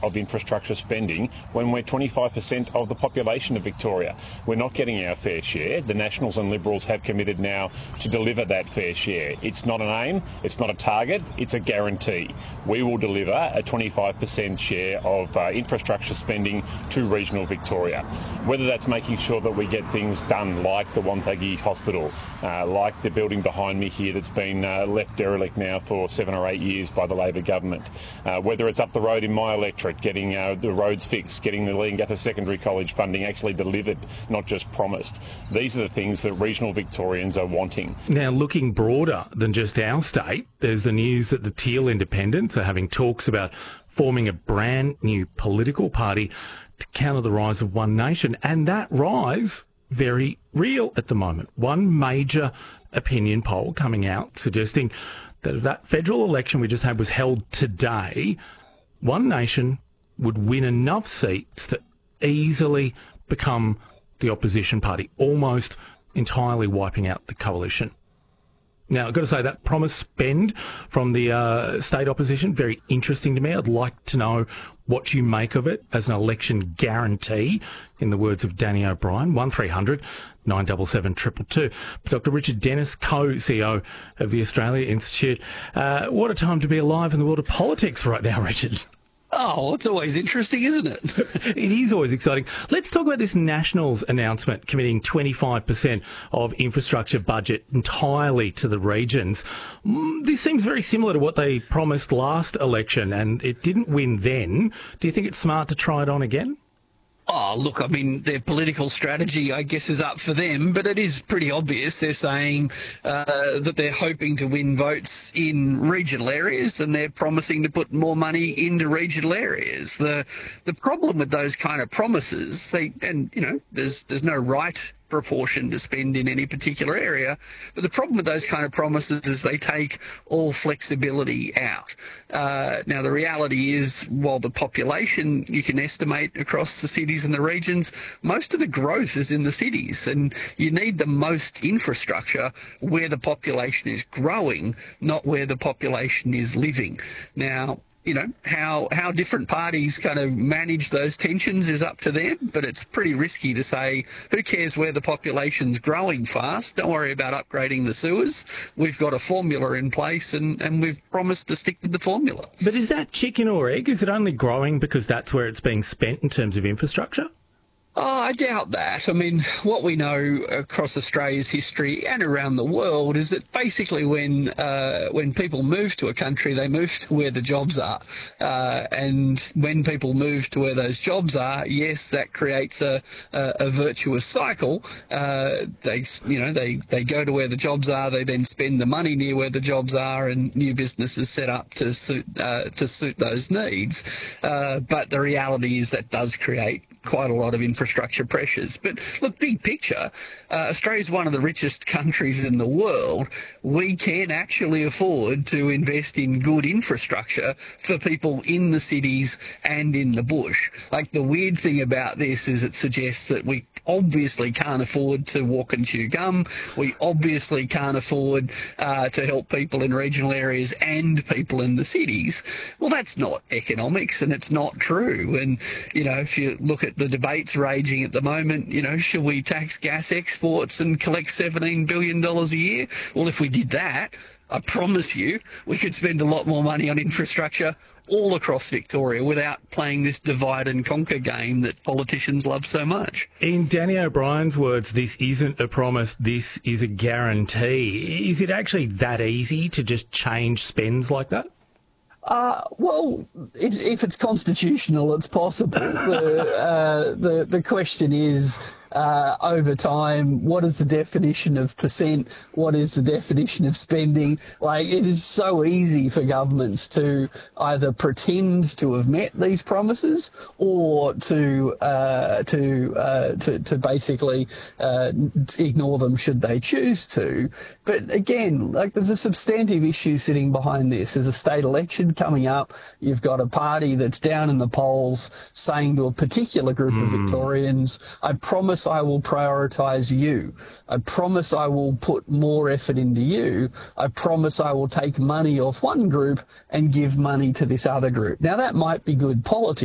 of infrastructure spending when we're 25% of the population of Victoria. We're not getting our fair share. The Nationals and Liberals have committed now to deliver that fair share. It's not an aim, it's not a target, it's a guarantee. We will deliver a 25% share of infrastructure spending to regional Victoria. Whether that's making sure that we get things done like the Wonthaggi Hospital, like the building behind me here that's been left derelict now for 7 or 8 years by the Labor government, whether it's up the road in my electorate, getting the roads fixed, getting the Leongatha Secondary College funding actually delivered, not just promised. These are the things that regional Victorians are wanting. Now, looking broader than just our state, there's the news that the Teal Independents are having talks about forming a brand new political party to counter the rise of One Nation, and that rise very real at the moment. One major opinion poll coming out suggesting that if that federal election we just had was held today, One Nation would win enough seats to easily become the opposition party, almost entirely wiping out the coalition. Now, I've got to say, that promised spend from the state opposition, very interesting to me. I'd like to know what you make of it as an election guarantee, in the words of Danny O'Brien. 1300 977 222. Dr. Richard Dennis, co-CEO of the Australia Institute. What a time to be alive in the world of politics right now, Richard. Oh, well, it's always interesting, isn't it? It is always exciting. Let's talk about this Nationals announcement committing 25% of infrastructure budget entirely to the regions. This seems very similar to what they promised last election, and it didn't win then. Do you think it's smart to try it on again? Oh, look, I mean, their political strategy, I guess, is up for them, but it is pretty obvious. They're saying that they're hoping to win votes in regional areas, and they're promising to put more money into regional areas. The problem with those kind of promises, there's no right proportion to spend in any particular area, but the problem with those kind of promises is they take all flexibility out. Now, the reality is, while the population you can estimate across the cities and the regions, most of the growth is in the cities, and you need the most infrastructure where the population is growing, not where the population is living. Now, how different parties kind of manage those tensions is up to them, but it's pretty risky to say, who cares where the population's growing fast? Don't worry about upgrading the sewers. We've got a formula in place, and we've promised to stick with the formula. But is that chicken or egg? Is it only growing because that's where it's being spent in terms of infrastructure? Oh, I doubt that. I mean, what we know across Australia's history and around the world is that basically when people move to a country, they move to where the jobs are. And when people move to where those jobs are, yes, that creates a virtuous cycle. They go to where the jobs are, they then spend the money near where the jobs are, and new businesses set up to suit those needs. But the reality is that does create quite a lot of infrastructure pressures. But look, big picture, Australia's one of the richest countries in the world. We can actually afford to invest in good infrastructure for people in the cities and in the bush. Like, the weird thing about this is it suggests that we obviously can't afford to walk and chew gum. We obviously can't afford to help people in regional areas and people in the cities. Well, that's not economics, and it's not true. And, if you look at the debates raging at the moment, should we tax gas exports and collect $17 billion a year? Well, if we did that, I promise you we could spend a lot more money on infrastructure all across Victoria without playing this divide and conquer game that politicians love so much. In Danny O'Brien's words, this isn't a promise, this is a guarantee. Is it actually that easy to just change spends like that? Well, if it's constitutional, it's possible. The question is, over time, what is the definition of percent? What is the definition of spending? Like, it is so easy for governments to either pretend to have met these promises or to basically ignore them should they choose to. But again, there's a substantive issue sitting behind this. There's a state election coming up. You've got a party that's down in the polls saying to a particular group of Victorians, I promise I will prioritise you. I promise I will put more effort into you. I promise I will take money off one group and give money to this other group. Now, that might be good politics.